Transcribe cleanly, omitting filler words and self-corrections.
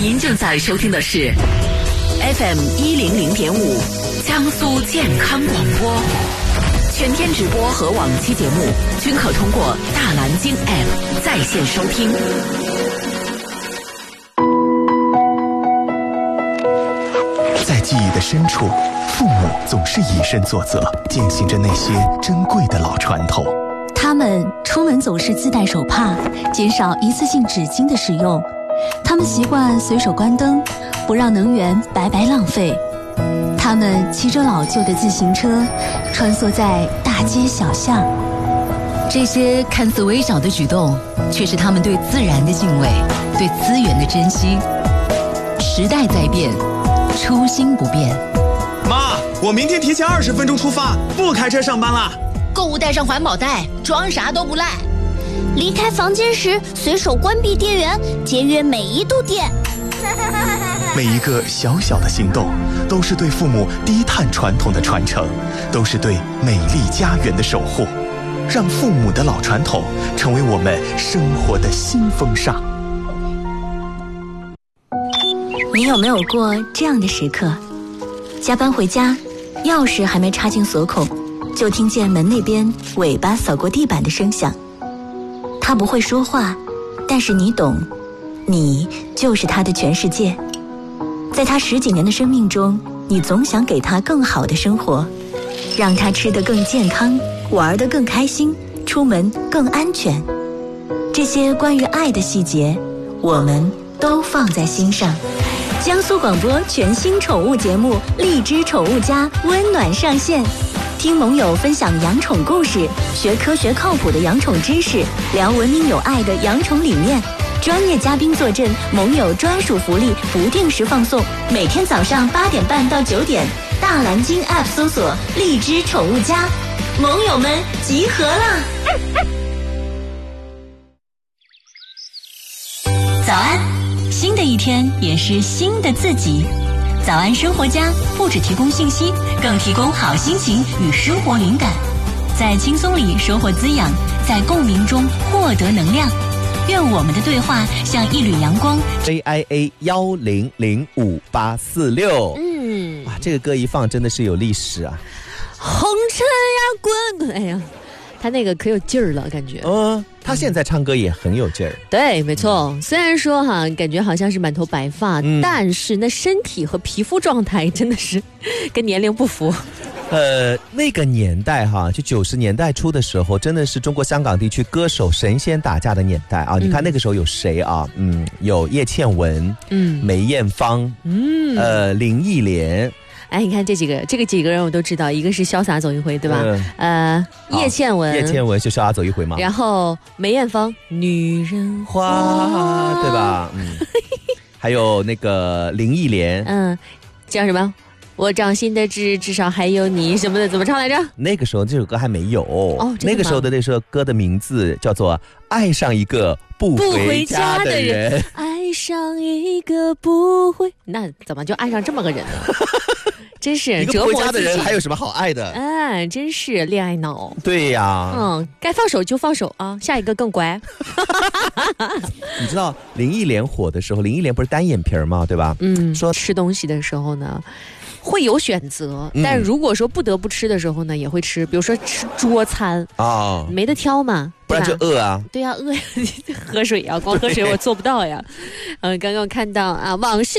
您正在收听的是 FM 100.5江苏健康广播，全天直播和往期节目均可通过大蓝鲸 App 在线收听。 在记忆的深处，父母总是以身作则，践行着那些珍贵的老传统。 他们出门总是自带手帕，减少一次性纸巾的使用。他们习惯随手关灯，不让能源白白浪费。他们骑着老旧的自行车，穿梭在大街小巷。 这些看似微小的举动，却是他们对自然的敬畏，对资源的珍惜。时代在变，初心不变。 妈，我明天提前20分钟出发，不开车上班了。 购物带上环保袋，装啥都不赖。 离开房间时随手关闭电源，节约每一度电。 每一个小小的行动，都是对父母低碳传统的传承，都是对美丽家园的守护。让父母的老传统成为我们生活的新风尚。 你有没有过这样的时刻？加班回家，钥匙还没插进锁孔，就听见门那边尾巴扫过地板的声响。他不会说话，但是你懂，你就是他的全世界。在他10几年的生命中，你总想给他更好的生活，让他吃得更健康，玩得更开心，出门更安全。这些关于爱的细节，我们都放在心上。江苏广播全新宠物节目《荔枝宠物家》温暖上线，听盟友分享养宠故事，学科学靠谱的养宠知识，聊文明有爱的养宠理念。专业嘉宾坐镇，盟友专属福利不定时放送。每天早上8点半到9点，大蓝鲸 App 搜索“荔枝宠物家”，盟友们集合了。早安，新的一天也是新的自己。早安生活家不只提供信息，更提供好心情与生活灵感，在轻松里收获滋养，在共鸣中获得能量。愿我们的对话像一缕阳光。 JIA 100586。哇，这个歌一放真的是有历史啊。 红尘呀滚滚，哎呀，他那个可有劲儿了，感觉。 他现在唱歌也很有劲儿。 对，没错。虽然说感觉好像是满头白发，但是那身体和皮肤状态真的是跟年龄不符。 那个年代就90年代初的时候，真的是中国香港地区歌手神仙打架的年代啊！你看那个时候有谁啊？有叶倩文，梅艳芳，林忆莲。 哎，你看这几个人我都知道，一个是潇洒走一回，对吧？叶倩文就潇洒走一回嘛。 然后梅艳芳，女人花， 对吧？还有那个林忆莲， 叫什么？我掌心的至少还有你什么的，怎么唱来着？ 那个时候这首歌还没有那个时候的那首歌的名字叫做《爱上一个不回家的人》。 爱上一个不回，那怎么就爱上这么个人呢？真是一个不回家的人，还有什么好爱的？ 真是恋爱脑。 对呀， 该放手就放手啊，下一个更乖。 你知道林忆莲火的时候，林忆莲不是单眼皮吗？对吧？ 说吃东西的时候呢，会有选择，但如果说不得不吃的时候呢，也会吃，比如说吃桌餐没得挑嘛， 不然就饿啊。 对呀，饿呀，喝水啊，光喝水我做不到呀。刚刚看到网视